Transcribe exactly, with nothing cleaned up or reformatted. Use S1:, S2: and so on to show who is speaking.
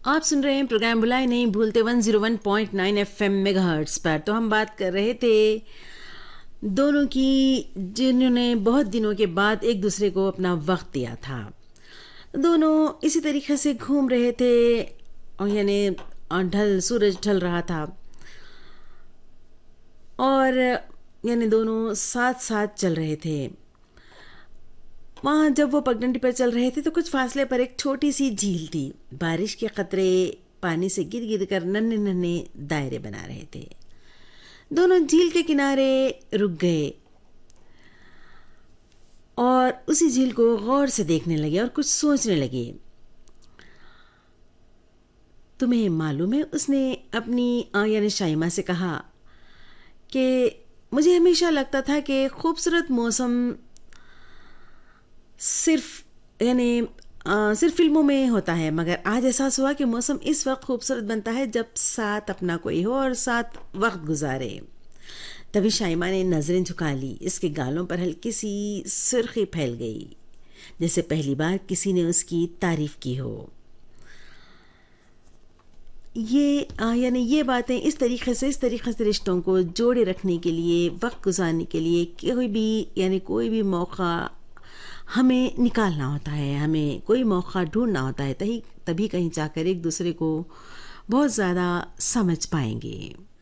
S1: आप सुन रहे हैं प्रोग्राम बुलाए नहीं भूलते one zero one point nine FM megahertz पर। तो हम बात कर रहे थे दोनों की, जिन्होंने बहुत दिनों के बाद एक दूसरे को अपना वक्त दिया था। दोनों इसी तरीके से घूम रहे थे और यानी ढल सूरज ढल रहा था और यानी दोनों साथ साथ चल रहे थे। वहाँ जब वो पगडंडी पर चल रहे थे तो कुछ फासले पर एक छोटी सी झील थी। बारिश के कतरे पानी से गिर गिर कर नन्हे नन्हे दायरे बना रहे थे। दोनों झील के किनारे रुक गए और उसी झील को गौर से देखने लगे और कुछ सोचने लगे। तुम्हें मालूम है, उसने अपनी यानी शाइमा से कहा कि मुझे हमेशा लगता था कि खूबसूरत मौसम सिर्फ यानी सिर्फ फिल्मों में होता है, मगर आज एहसास हुआ कि मौसम इस वक्त खूबसूरत बनता है जब साथ अपना कोई हो और साथ वक्त गुजारे। तभी शाइमा ने नजरें झुका ली। इसके गालों पर हल्की सी सुर्खी फैल गई, जैसे पहली बार किसी ने उसकी तारीफ की हो। ये यानी ये बातें इस तरीके से इस तरीके से रिश्तों को जोड़े रखने के लिए, वक्त गुजारने के लिए कोई भी यानी कोई भी मौका हमें निकालना होता है, हमें कोई मौका ढूंढना होता है, तभी तभी कहीं जाकर एक दूसरे को बहुत ज़्यादा समझ पाएंगे।